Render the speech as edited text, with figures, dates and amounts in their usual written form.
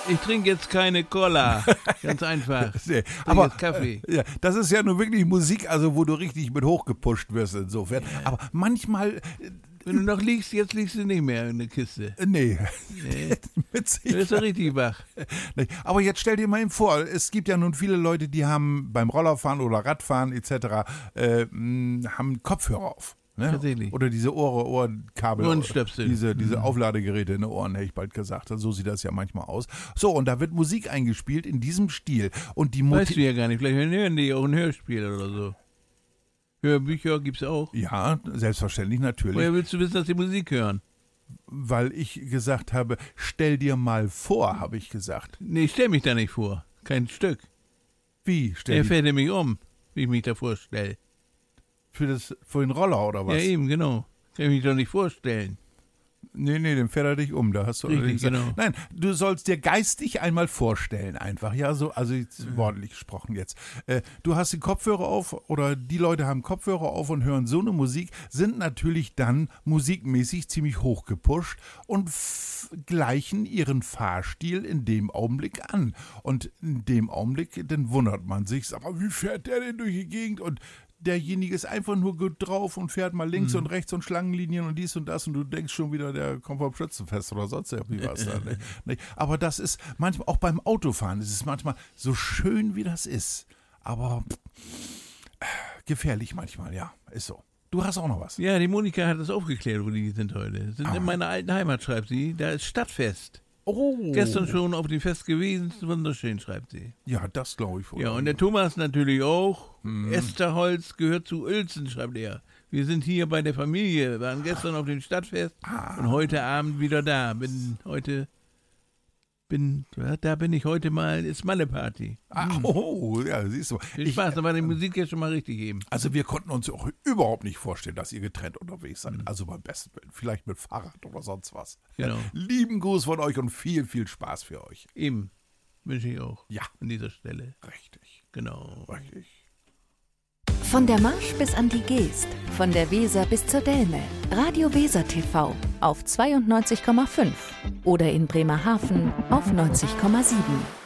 Ich trinke jetzt keine Cola. Ganz einfach. Aber jetzt Kaffee. Ja, das ist ja nur wirklich Musik, also wo du richtig mit hochgepusht wirst insofern. Ja. Aber manchmal... Wenn du noch liegst, jetzt liegst du nicht mehr in der Kiste. Nee. Mit Sicherheit. Du bist doch richtig wach. Nee. Aber jetzt stell dir mal eben vor, es gibt ja nun viele Leute, die haben beim Rollerfahren oder Radfahren etc. Haben Kopfhörer auf. Ne? Tatsächlich. Oder diese Ohrenkabel, Ohrenstöpsel. diese Aufladegeräte in den Ohren, hätte ich bald gesagt. So sieht das ja manchmal aus. So, und da wird Musik eingespielt in diesem Stil. Und die weißt du ja gar nicht, vielleicht hören die auch ein Hörspiel oder so. Hörbücher gibt's auch. Ja, selbstverständlich, natürlich. Woher willst du wissen, dass die Musik hören? Weil ich gesagt habe, stell dir mal vor, habe ich gesagt. Nee, ich stell mich da nicht vor. Kein Stück. Wie? Er fährt mich um, wie ich mich da vorstelle. Für den Roller oder was? Ja, eben, genau. Kann ich mich doch nicht vorstellen. Nee, den fährt er dich um, da hast du richtig, genau. Nein, du sollst dir geistig einmal vorstellen einfach, ja, so, also wortlich gesprochen jetzt. Du hast die Kopfhörer auf oder die Leute haben Kopfhörer auf und hören so eine Musik, sind natürlich dann musikmäßig ziemlich hochgepusht und gleichen ihren Fahrstil in dem Augenblick an. Und in dem Augenblick, dann wundert man sich, aber wie fährt der denn durch die Gegend? Und derjenige ist einfach nur gut drauf und fährt mal links und rechts und Schlangenlinien und dies und das und du denkst schon wieder, der kommt vom Schützenfest oder sonst irgendwie was. Ne? Aber das ist manchmal, auch beim Autofahren, ist es manchmal so schön, wie das ist. Aber gefährlich manchmal, ja, ist so. Du hast auch noch was. Ja, die Monika hat das aufgeklärt, wo die sind heute. Sind in meiner alten Heimat, schreibt sie, da ist Stadtfest. Oh. Gestern schon auf dem Fest gewesen, wunderschön, schreibt sie. Ja, das glaube ich wohl. Ja, und der Thomas natürlich auch. Esterholz gehört zu Uelzen, schreibt er. Wir sind hier bei der Familie, waren gestern auf dem Stadtfest und heute Abend wieder da. Da bin ich heute mal, ist Malle-Party. Ja, siehst du. Viel Spaß, da war die Musik ja schon mal richtig eben. Also wir konnten uns auch überhaupt nicht vorstellen, dass ihr getrennt unterwegs seid. Also beim besten Willen, vielleicht mit Fahrrad oder sonst was. Genau. Lieben Gruß von euch und viel, viel Spaß für euch. Eben, wünsche ich auch. Ja. An dieser Stelle. Richtig. Genau. Richtig. Von der Marsch bis an die Geest, von der Weser bis zur Delme. Radio Weser TV auf 92,5 oder in Bremerhaven auf 90,7.